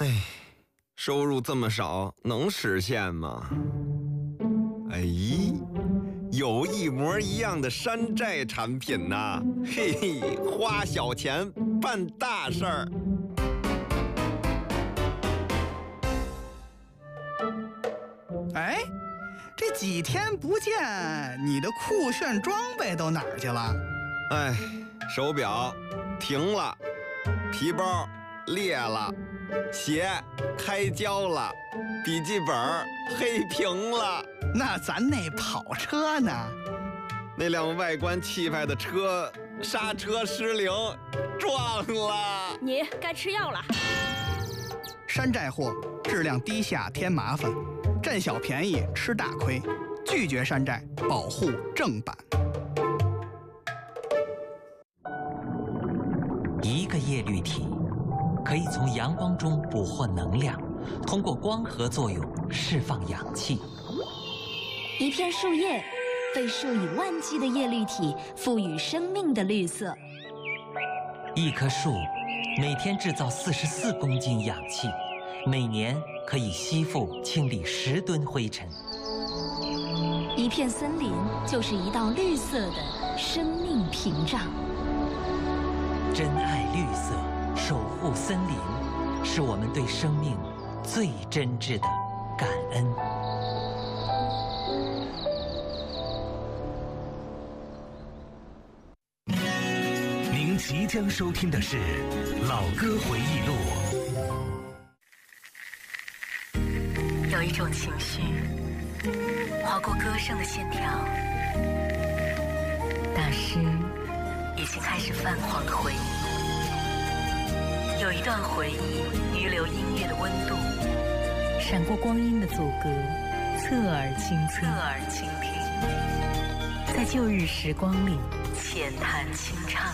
哎，收入这么少，能实现吗？哎，有一模一样的山寨产品呐，嘿嘿，花小钱办大事儿。 哎，这几天不见，你的酷炫装备都哪儿去了？ 哎，手表停了，皮包裂了，鞋开胶了，笔记本黑屏了。 那咱那跑车呢？ 那辆外观气派的车刹车失灵，撞了。 你该吃药了。 山寨货，质量低下添麻烦，占小便宜吃大亏，拒绝山寨，保护正版。 一个叶绿体可以从阳光中捕获能量，通过光合作用释放氧气。 一片树叶被数以万计的叶绿体赋予生命的绿色。 一棵树每天制造44公斤氧气，每年可以吸附清理10吨灰尘。 一片森林就是一道绿色的生命屏障。 珍爱绿色，守护森林，是我们对生命最真挚的感恩。 您即将收听的是《老歌回忆录》。 有一种情绪划过歌声的线条，大师已经开始泛黄的回忆。有一段回忆余留音乐的温度，闪过光阴的阻隔，侧耳倾听，在旧日时光里浅谈轻唱。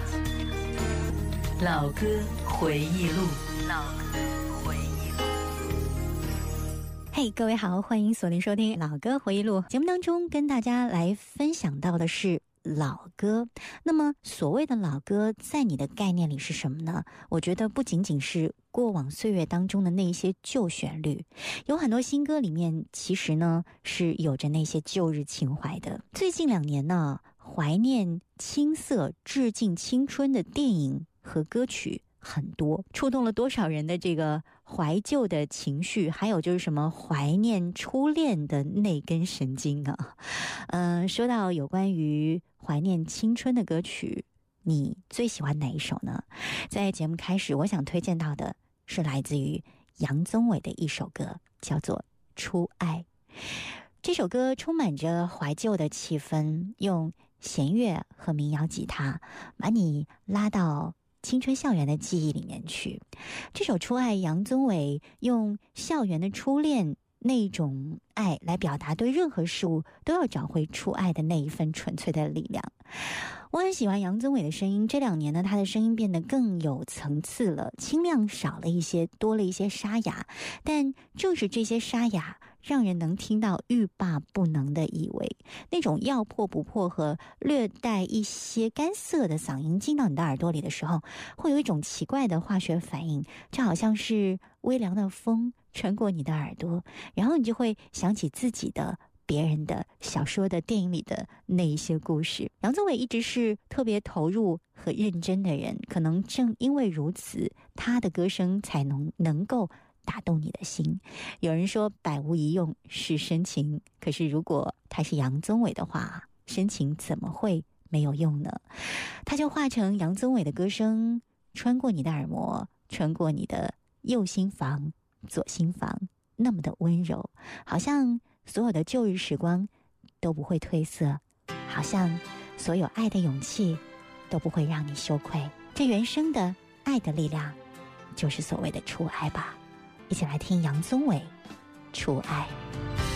老歌回忆录，老歌回忆录。 嘿，各位好，欢迎锁定收听老歌回忆录。节目当中跟大家来分享到的是老歌。那么所谓的老歌在你的概念里是什么呢？我觉得不仅仅是过往岁月当中的那一些旧旋律，有很多新歌里面其实呢是有着那些旧日情怀的。最近2年呢，怀念青涩致敬青春的电影和歌曲很多，触动了多少人的这个怀旧的情绪，还有就是什么怀念初恋的那根神经啊。说到有关于怀念青春的歌曲，你最喜欢哪一首呢？在节目开始，我想推荐到的是来自于杨宗纬的一首歌，叫做《初爱》。这首歌充满着怀旧的气氛，用弦乐和民谣吉他把你拉到青春校园的记忆里面去。这首《初爱》，杨宗纬用校园的初恋那种爱来表达对任何事物都要找回初爱的那一份纯粹的力量。我很喜欢杨宗纬的声音，这2年呢，他的声音变得更有层次了，清亮少了一些，多了一些沙哑，但正是这些沙哑让人能听到欲罢不能的意味，那种要破不破和略带一些干涩的嗓音进到你的耳朵里的时候，会有一种奇怪的化学反应，就好像是微凉的风穿过你的耳朵，然后你就会想起自己的、别人的、小说的、电影里的那一些故事。杨宗纬一直是特别投入和认真的人，可能正因为如此，他的歌声才能够打动你的心。有人说百无一用是深情，可是如果他是杨宗纬的话，深情怎么会没有用呢？他就化成杨宗纬的歌声，穿过你的耳膜，穿过你的右心房、左心房，那么的温柔，好像所有的旧日时光都不会褪色，好像所有爱的勇气都不会让你羞愧。这原生的爱的力量，就是所谓的初爱吧。一起来听杨宗纬《初爱》。